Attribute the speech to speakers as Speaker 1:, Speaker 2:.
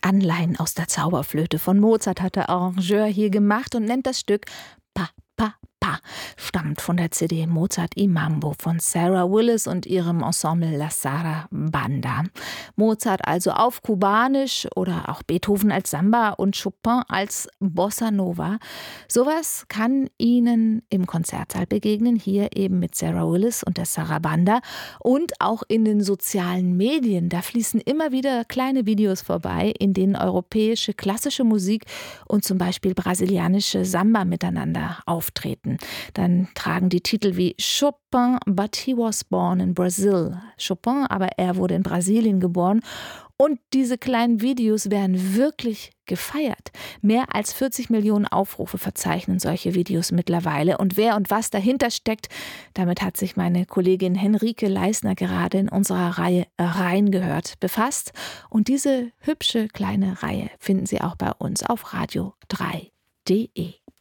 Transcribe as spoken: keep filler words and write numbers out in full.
Speaker 1: Anleihen aus der Zauberflöte von Mozart hat der Arrangeur hier gemacht und nennt das Stück Pa, Pa, Pa, stammt von der C D Mozart i Mambo von Sarah Willis und ihrem Ensemble La Sarabanda. Mozart also auf Kubanisch oder auch Beethoven als Samba und Chopin als Bossa Nova. Sowas kann Ihnen im Konzertsaal begegnen, hier eben mit Sarah Willis und der Sarabanda und auch in den sozialen Medien. Da fließen immer wieder kleine Videos vorbei, in denen europäische klassische Musik und zum Beispiel brasilianische Samba miteinander auftreten. Dann tragen die Titel wie Chopin, but he was born in Brazil. Chopin, aber er wurde in Brasilien geboren. Und diese kleinen Videos werden wirklich gefeiert. Mehr als vierzig Millionen Aufrufe verzeichnen solche Videos mittlerweile. Und wer und was dahinter steckt, damit hat sich meine Kollegin Henrike Leisner gerade in unserer Reihe Reingehört befasst. Und diese hübsche kleine Reihe finden Sie auch bei uns auf radio drei punkt de.